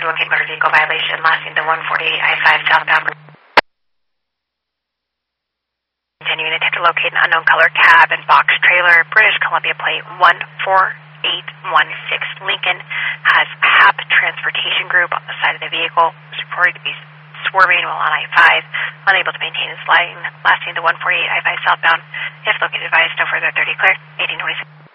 to locate motor vehicle violation lasting the 148 I-5 southbound. Continuing to attempt to locate an unknown color cab and box trailer. British Columbia plate 14816. Lincoln has HAP Transportation Group on the side of the vehicle. Is reported to be swerving while on I-5, unable to maintain his line, lasting the 148 I-5 southbound. If located, advised no further 30 clear. 1826.